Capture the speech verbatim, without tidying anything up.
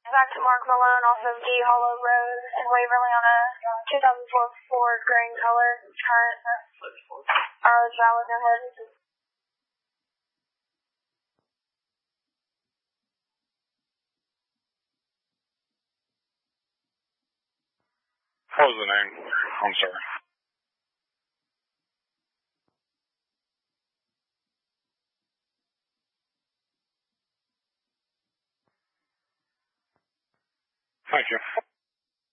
Back to Mark Malone off of D Hollow Road in Waverly on a two thousand four Ford green color. Current. Oh, it's valid. Go ahead. What was the name? I'm sorry. Thank you.